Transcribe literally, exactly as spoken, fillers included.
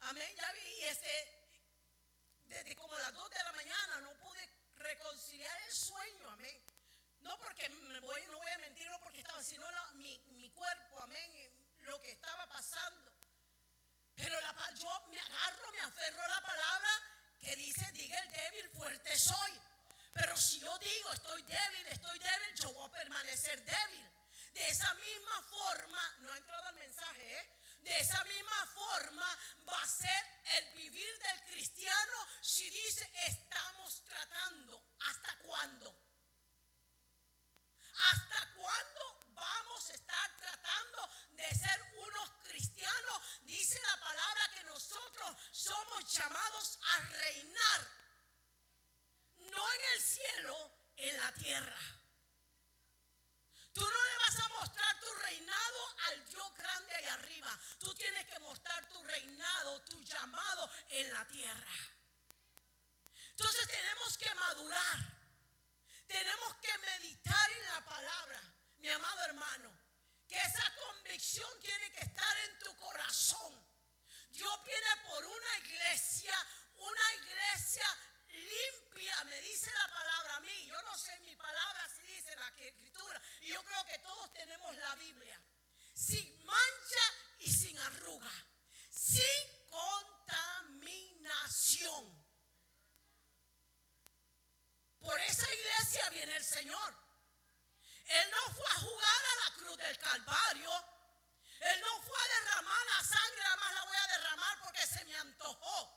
Amén, ya vi, este, desde como las dos de la mañana no pude reconciliar el sueño, amén. No porque me voy, no voy a mentir, no porque estaba, sino la, mi, mi cuerpo, amén, lo que estaba pasando. Pero la, yo me agarro, me aferro a la palabra que dice, diga el débil, fuerte soy. Pero si yo digo, estoy débil, estoy débil, yo voy a permanecer débil. De esa misma forma, no ha entrado el mensaje, ¿eh? De esa misma forma va a ser el vivir del cristiano si dice, estamos tratando. ¿Hasta cuándo? ¿Hasta cuándo vamos a estar tratando de ser unos cristianos? Dice la palabra que nosotros somos llamados a reinar, no en el cielo, en la tierra. Tú no le vas a mostrar tu reinado al yo grande ahí arriba. Tú tienes que mostrar tu reinado, tu llamado en la tierra. Entonces tenemos que madurar. Tenemos que meditar en la palabra, mi amado hermano. Que esa convicción tiene que estar en tu corazón. Dios viene por una iglesia, una iglesia limpia, me dice la palabra a mí. Yo no sé, mi palabra así dice la escritura. Y yo creo que todos tenemos la Biblia. Sin mancha y sin arruga. Sin contaminación. Por esa iglesia viene el Señor. Él no fue a jugar a la cruz del Calvario. Él no fue a derramar la sangre, nada más la voy a derramar porque se me antojó.